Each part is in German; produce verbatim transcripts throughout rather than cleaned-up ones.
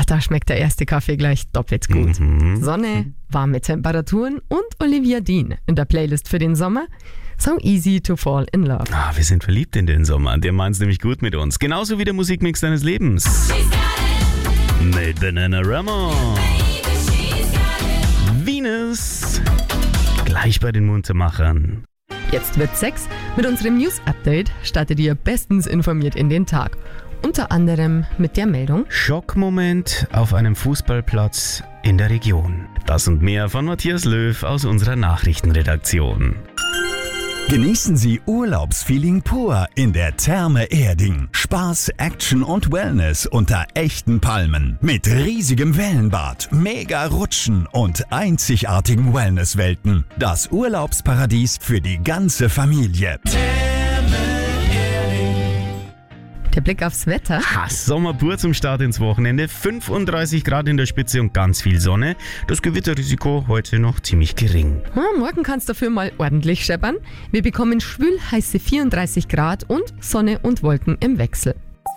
Ah, da schmeckt der erste Kaffee gleich doppelt gut. Mhm. Sonne, warme Temperaturen und Olivia Dean in der Playlist für den Sommer. So easy to fall in love. Ah, wir sind verliebt in den Sommer. Der meint's nämlich gut mit uns. Genauso wie der Musikmix deines Lebens. Mit Bananarama. Venus. Gleich bei den Muntermachern. Jetzt wird Sex. Mit unserem News-Update startet ihr bestens informiert in den Tag. Unter anderem mit der Meldung: Schockmoment auf einem Fußballplatz in der Region. Das und mehr von Matthias Löw aus unserer Nachrichtenredaktion. Genießen Sie Urlaubsfeeling pur in der Therme Erding. Spaß, Action und Wellness unter echten Palmen. Mit riesigem Wellenbad, mega Rutschen und einzigartigen Wellnesswelten. Das Urlaubsparadies für die ganze Familie. Der Blick aufs Wetter. Ha, Sommer pur zum Start ins Wochenende. fünfunddreißig Grad in der Spitze und ganz viel Sonne. Das Gewitterrisiko heute noch ziemlich gering. Ja, morgen kann es dafür mal ordentlich scheppern. Wir bekommen schwül-heiße vierunddreißig Grad und Sonne und Wolken im Wechsel.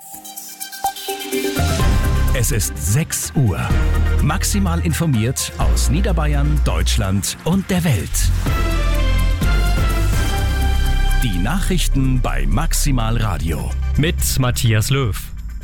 Es ist sechs Uhr. Maximal informiert aus Niederbayern, Deutschland und der Welt. Die Nachrichten bei Maximal Radio. Mit Matthias Löw.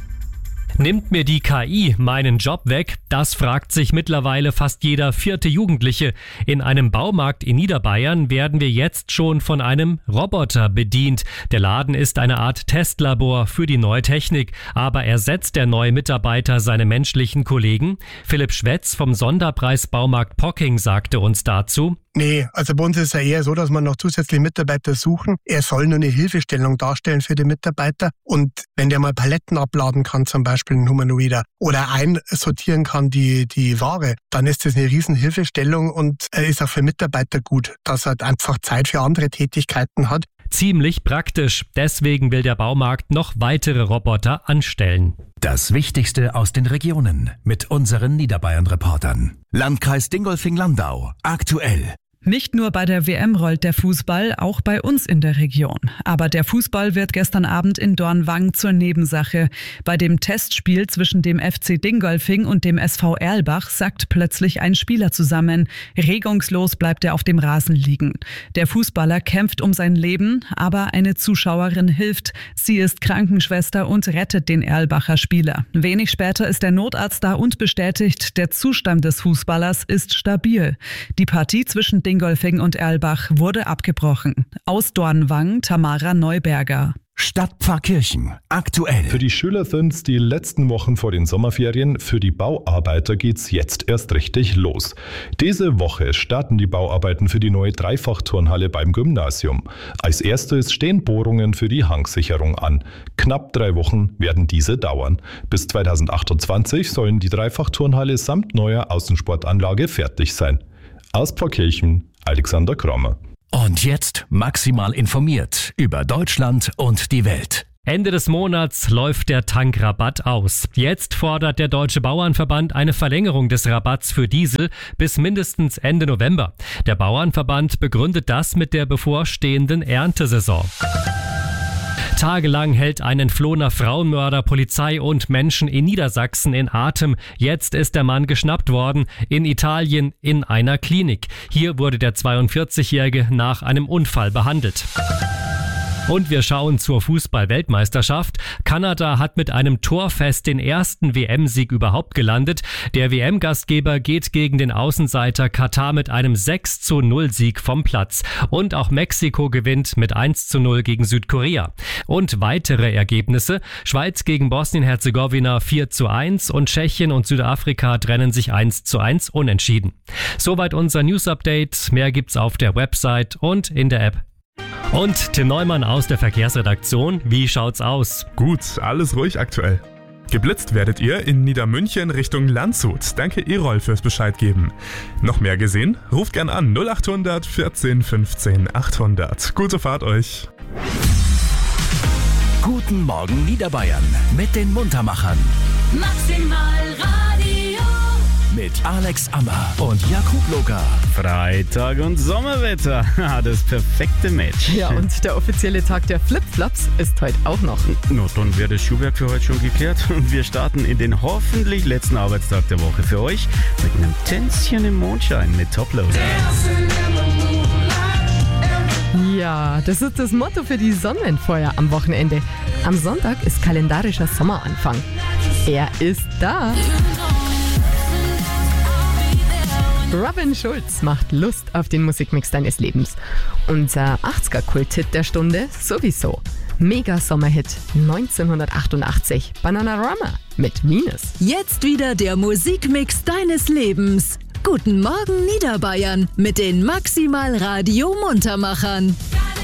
Nimmt mir die K I meinen Job weg? Das fragt sich mittlerweile fast jeder vierte Jugendliche. In einem Baumarkt in Niederbayern werden wir jetzt schon von einem Roboter bedient. Der Laden ist eine Art Testlabor für die neue Technik. Aber ersetzt der neue Mitarbeiter seine menschlichen Kollegen? Philipp Schwetz vom Sonderpreis Baumarkt Pocking sagte uns dazu: Nee, also bei uns ist es ja eher so, dass wir noch zusätzliche Mitarbeiter suchen. Er soll nur eine Hilfestellung darstellen für die Mitarbeiter. Und wenn der mal Paletten abladen kann, zum Beispiel ein Humanoider, oder einsortieren kann die, die Ware, dann ist das eine riesen Hilfestellung und er ist auch für Mitarbeiter gut, dass er einfach Zeit für andere Tätigkeiten hat. Ziemlich praktisch. Deswegen will der Baumarkt noch weitere Roboter anstellen. Das Wichtigste aus den Regionen mit unseren Niederbayern-Reportern. Landkreis Dingolfing-Landau. Aktuell. Nicht nur bei der W M rollt der Fußball, auch bei uns in der Region. Aber der Fußball wird gestern Abend in Dornwang zur Nebensache. Bei dem Testspiel zwischen dem F C Dingolfing und dem S V Erlbach sackt plötzlich ein Spieler zusammen. Regungslos bleibt er auf dem Rasen liegen. Der Fußballer kämpft um sein Leben, aber eine Zuschauerin hilft. Sie ist Krankenschwester und rettet den Erlbacher Spieler. Wenig später ist der Notarzt da und bestätigt, der Zustand des Fußballers ist stabil. Die Partie zwischen Dingolfing und Erlbach wurde abgebrochen. Aus Dornwang, Tamara Neuberger. Stadtpfarrkirchen. Aktuell. Für die Schüler sind's die letzten Wochen vor den Sommerferien. Für die Bauarbeiter geht's jetzt erst richtig los. Diese Woche starten die Bauarbeiten für die neue Dreifachturnhalle beim Gymnasium. Als erstes stehen Bohrungen für die Hangsicherung an. Knapp drei Wochen werden diese dauern. Bis zweitausendachtundzwanzig sollen die Dreifachturnhalle samt neuer Außensportanlage fertig sein. Aus Pfarrkirchen, Alexander Krommer. Und jetzt maximal informiert über Deutschland und die Welt. Ende des Monats läuft der Tankrabatt aus. Jetzt fordert der Deutsche Bauernverband eine Verlängerung des Rabatts für Diesel bis mindestens Ende November. Der Bauernverband begründet das mit der bevorstehenden Erntesaison. Tagelang hält ein entflohener Frauenmörder Polizei und Menschen in Niedersachsen in Atem. Jetzt ist der Mann geschnappt worden, in Italien in einer Klinik. Hier wurde der zweiundvierzigjährige nach einem Unfall behandelt. Und wir schauen zur Fußball-Weltmeisterschaft. Kanada hat mit einem Torfest den ersten W M-Sieg überhaupt gelandet. Der W M-Gastgeber geht gegen den Außenseiter Katar mit einem sechs zu null Sieg vom Platz. Und auch Mexiko gewinnt mit eins zu null gegen Südkorea. Und weitere Ergebnisse: Schweiz gegen Bosnien-Herzegowina vier zu eins und Tschechien und Südafrika trennen sich eins zu eins unentschieden. Soweit unser News-Update. Mehr gibt's auf der Website und in der App. Und Tim Neumann aus der Verkehrsredaktion. Wie schaut's aus? Gut, alles ruhig aktuell. Geblitzt werdet ihr in Niedermünchen Richtung Landshut. Danke E-Roll fürs Bescheid geben. Noch mehr gesehen? Ruft gern an null achthundert vierzehn fünfzehn achthundert. Gute Fahrt euch. Guten Morgen Niederbayern mit den Muntermachern. Maximal Radio. mit Alex Ammer und Jakub Loka. Freitag und Sommerwetter. Das perfekte Match. Ja, und der offizielle Tag der Flipflops ist heute auch noch. Na, dann wäre das Schuhwerk für heute schon geklärt. Und wir starten in den hoffentlich letzten Arbeitstag der Woche für euch mit einem Tänzchen im Mondschein mit Toploader. Ja, das ist das Motto für die Sonnenfeuer am Wochenende. Am Sonntag ist kalendarischer Sommeranfang. Er ist da. Robin Schulz macht Lust auf den Musikmix deines Lebens. Unser achtziger-Kult-Hit der Stunde sowieso. Mega-Sommerhit neunzehnhundertachtundachtzig, Bananarama mit Venus. Jetzt wieder der Musikmix deines Lebens. Guten Morgen Niederbayern mit den Maximal Radio Muntermachern.